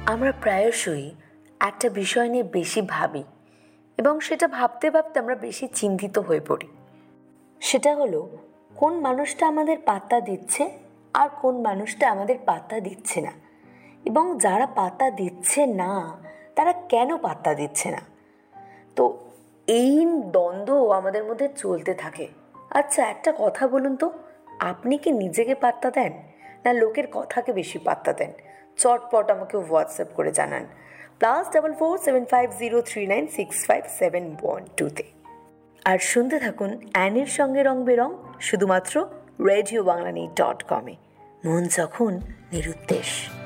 আমরা প্রায়শই একটা বিষয় নিয়ে বেশি ভাবি এবং সেটা ভাবতে ভাবতে আমরা বেশি চিন্তিত হয়ে পড়ি। সেটা হলো কোন মানুষটা আমাদের পাত্তা দিচ্ছে আর কোন মানুষটা আমাদের পাত্তা দিচ্ছে না, এবং যারা পাত্তা দিচ্ছে না তারা কেন পাত্তা দিচ্ছে না। তো এই দ্বন্দ্ব আমাদের মধ্যে চলতে থাকে। আচ্ছা, একটা কথা বলুন তো, আপনি কি নিজেকে পাত্তা দেন না লোকের কথাকে বেশি পাত্তা দেন? চটপট আমাকে হোয়াটসঅ্যাপ করে জানান +447503965712 আর শুনতে থাকুন অ্যানির সঙ্গে রং বেরং, শুধুমাত্র রেডিও বাংলা.com। মন যখন নিরুদ্দেশ।